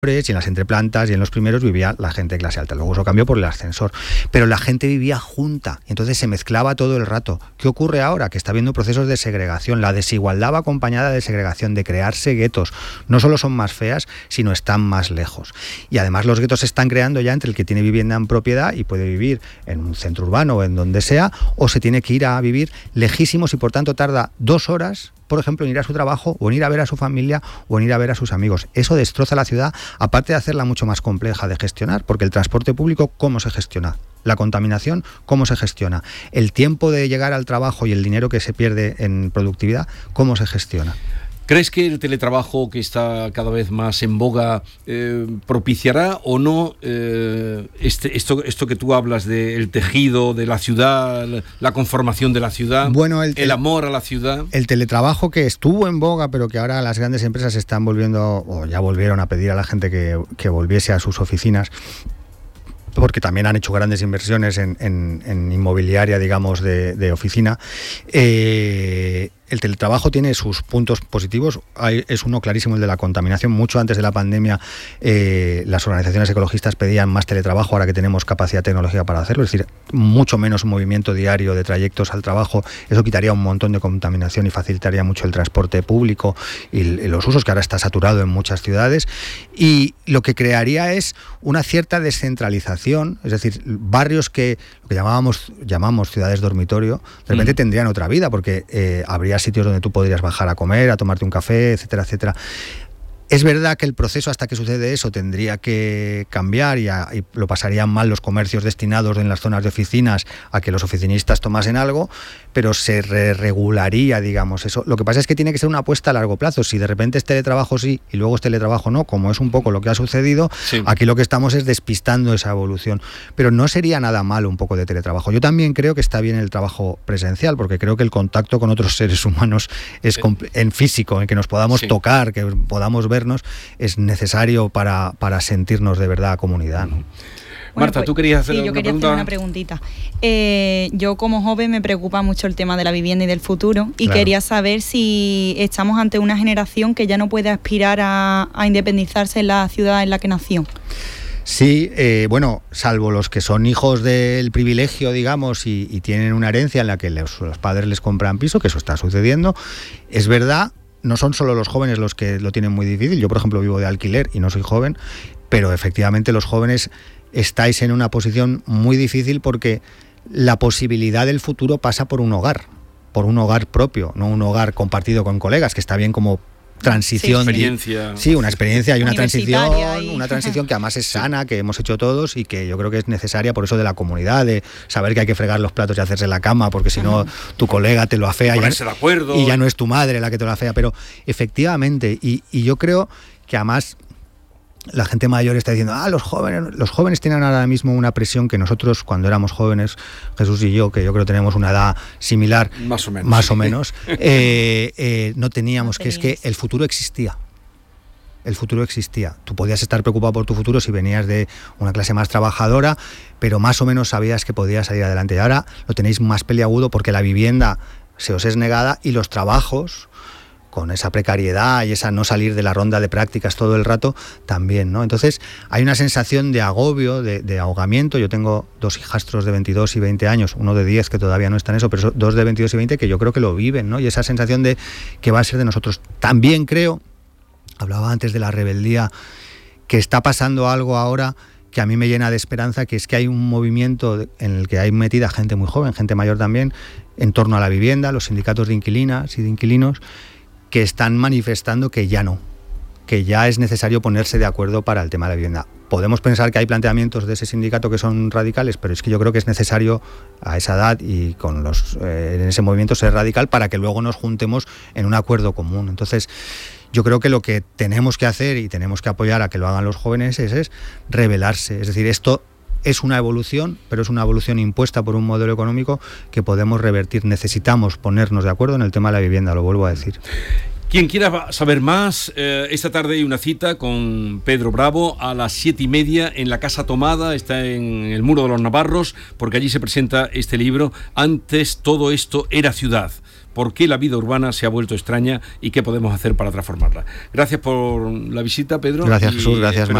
y en las entreplantas y en los primeros vivía la gente de clase alta. Luego eso cambió por el ascensor. Pero la gente vivía junta, entonces se mezclaba todo el rato. ¿Qué ocurre ahora? Que está habiendo procesos de segregación. La desigualdad va acompañada de segregación, de crearse guetos. No solo son más feas, sino están más lejos. Y además los guetos se están creando ya entre el que tiene vivienda en propiedad y puede vivir en un centro urbano o en donde sea, o se tiene que ir a vivir lejísimos y por tanto tarda 2 horas, por ejemplo, en ir a su trabajo o en ir a ver a su familia o en ir a ver a sus amigos. Eso destroza la ciudad, aparte de hacerla mucho más compleja de gestionar, porque el transporte público, ¿cómo se gestiona? La contaminación, ¿cómo se gestiona? El tiempo de llegar al trabajo y el dinero que se pierde en productividad, ¿cómo se gestiona? ¿Crees que el teletrabajo, que está cada vez más en boga, propiciará o no esto que tú hablas del tejido de la ciudad, la conformación de la ciudad, bueno, el amor a la ciudad? El teletrabajo, que estuvo en boga, pero que ahora las grandes empresas están volviendo, o ya volvieron a pedir a la gente que volviese a sus oficinas, porque también han hecho grandes inversiones en inmobiliaria, digamos, de oficina. El teletrabajo tiene sus puntos positivos. Es uno clarísimo, el de la contaminación. Mucho antes de la pandemia las organizaciones ecologistas pedían más teletrabajo, ahora que tenemos capacidad tecnológica para hacerlo, es decir, mucho menos movimiento diario de trayectos al trabajo. Eso quitaría un montón de contaminación y facilitaría mucho el transporte público y los usos, que ahora está saturado en muchas ciudades. Y lo que crearía es una cierta descentralización, es decir, barrios que lo que llamamos ciudades dormitorio, de repente tendrían otra vida, porque habría sitios donde tú podrías bajar a comer, a tomarte un café, etcétera, etcétera. Es verdad que el proceso, hasta que sucede eso, tendría que cambiar y lo pasarían mal los comercios destinados en las zonas de oficinas a que los oficinistas tomasen algo, pero se regularía, digamos, eso. Lo que pasa es que tiene que ser una apuesta a largo plazo. Si de repente es teletrabajo sí y luego es teletrabajo no, como es un poco lo que ha sucedido, sí. Aquí lo que estamos es despistando esa evolución. Pero no sería nada malo un poco de teletrabajo. Yo también creo que está bien el trabajo presencial, porque creo que el contacto con otros seres humanos es en físico, en que nos podamos tocar, que podamos ver, es necesario para sentirnos de verdad comunidad, ¿no? Bueno, Marta, ¿tú querías hacer yo quería hacer una preguntita. Yo como joven me preocupa mucho el tema de la vivienda y del futuro, y quería saber si estamos ante una generación que ya no puede aspirar a independizarse en la ciudad en la que nació. Sí, bueno, salvo los que son hijos del privilegio, digamos, y tienen una herencia en la que los padres les compran piso, que eso está sucediendo, es verdad. No son solo los jóvenes los que lo tienen muy difícil. Yo, por ejemplo, vivo de alquiler y no soy joven, pero efectivamente los jóvenes estáis en una posición muy difícil, porque la posibilidad del futuro pasa por un hogar propio, no un hogar compartido con colegas, que está bien como transición, una experiencia y una transición que además es sana, que hemos hecho todos y que yo creo que es necesaria, por eso de la comunidad, de saber que hay que fregar los platos y hacerse la cama, porque si no tu colega te lo afea y ya no es tu madre la que te lo afea. Pero efectivamente, y yo creo que además la gente mayor está diciendo, los jóvenes tienen ahora mismo una presión que nosotros cuando éramos jóvenes, Jesús y yo, que yo creo que tenemos una edad similar, más o menos, no teníamos, que es que el futuro existía. El futuro existía. Tú podías estar preocupado por tu futuro si venías de una clase más trabajadora, pero más o menos sabías que podías salir adelante. Y ahora lo tenéis más peliagudo, porque la vivienda se os es negada y los trabajos, con esa precariedad y esa no salir de la ronda de prácticas todo el rato, también, ¿no? Entonces hay una sensación de agobio, de ahogamiento. Yo tengo 2 hijastros de 22 y 20 años, uno de 10 que todavía no está en eso, pero 2 de 22 y 20 que yo creo que lo viven, ¿no? Y esa sensación de que va a ser de nosotros. También creo, hablaba antes de la rebeldía, que está pasando algo ahora que a mí me llena de esperanza, que es que hay un movimiento en el que hay metida gente muy joven, gente mayor también, en torno a la vivienda, los sindicatos de inquilinas y de inquilinos, que están manifestando que ya es necesario ponerse de acuerdo para el tema de la vivienda. Podemos pensar que hay planteamientos de ese sindicato que son radicales, pero es que yo creo que es necesario a esa edad y en ese movimiento ser radical para que luego nos juntemos en un acuerdo común. Entonces, yo creo que lo que tenemos que hacer y tenemos que apoyar a que lo hagan los jóvenes es rebelarse. Es decir, esto es una evolución, pero es una evolución impuesta por un modelo económico que podemos revertir. Necesitamos ponernos de acuerdo en el tema de la vivienda, lo vuelvo a decir. Quien quiera saber más, esta tarde hay una cita con Pedro Bravo a las 7:30 en la Casa Tomada, está en el Muro de los Navarros, porque allí se presenta este libro, Antes todo esto era ciudad. por qué la vida urbana se ha vuelto extraña y qué podemos hacer para transformarla. Gracias por la visita, Pedro. Gracias, Jesús, gracias, Mar.